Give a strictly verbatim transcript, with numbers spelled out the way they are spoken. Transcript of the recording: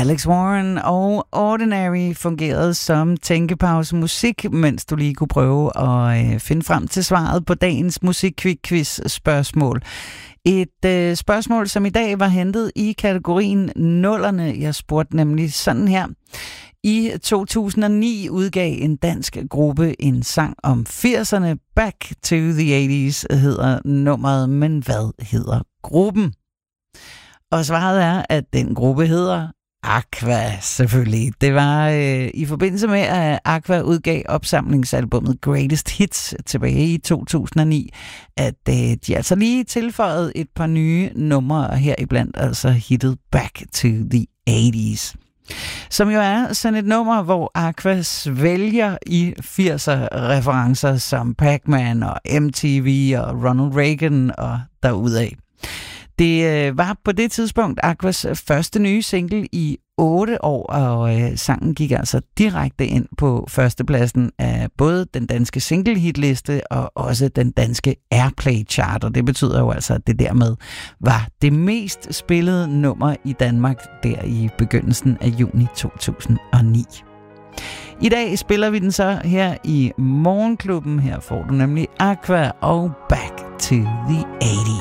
Alex Warren og Ordinary fungerede som tænkepause musik, mens du lige kunne prøve at øh, finde frem til svaret på dagens musik-quiz spørgsmål. Et øh, spørgsmål, som i dag var hentet i kategorien nullerne. Jeg spurgte nemlig sådan her. I to tusind og ni udgav en dansk gruppe en sang om firserne. Back to the eighties hedder nummeret, men hvad hedder gruppen? Og svaret er, at den gruppe hedder Aqua, selvfølgelig. Det var øh, i forbindelse med, at Aqua udgav opsamlingsalbummet Greatest Hits tilbage i to tusind og ni, at øh, de altså lige tilføjede et par nye numre heriblandt, altså hittet Back to the eighties. Som jo er sådan et nummer, hvor Aqua svælger i firser-referencer som Pac-Man og M T V og Ronald Reagan og derudad. Det øh, var på det tidspunkt Aquas første nye single i otte år, og øh, sangen gik altså direkte ind på førstepladsen af både den danske single-hitliste og også den danske Airplay-chart, og det betyder jo altså, at det dermed var det mest spillede nummer i Danmark der i begyndelsen af juni to tusind og ni. I dag spiller vi den så her i Morgenklubben. Her får du nemlig Aqua og Back to the eighties.